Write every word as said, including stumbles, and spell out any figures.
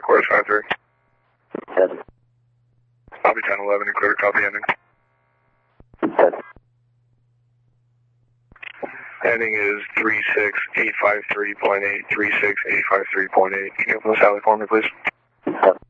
headquarters five three. Ten. Copy ten eleven, and clear to copy ending. Ten. Ending is three six eight five three point eight, three six eight five three point eight. Can you open the Sally for me, please? Ten.